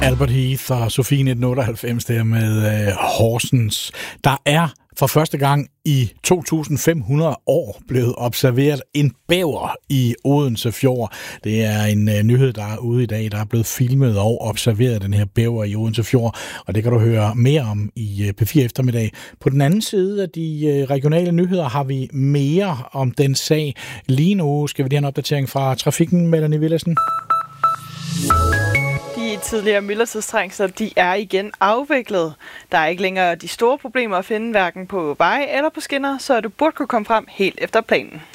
Albert Heath og Sofie 1998 der med Horsens. Der er for første gang i 2500 år blevet observeret en bæver i Odense Fjord. Det er en nyhed, der er ude i dag. Der er blevet filmet og observeret den her bæver i Odense Fjord, og det kan du høre mere om i P4 eftermiddag. På den anden side af de regionale nyheder har vi mere om den sag. Lige nu skal vi lige have en opdatering fra trafikken, Melanie Villadsen. De tidligere myldretidstrængsler, de er igen afviklet. Der er ikke længere de store problemer at finde, hverken på veje eller på skinner, så du burde kunne komme frem helt efter planen.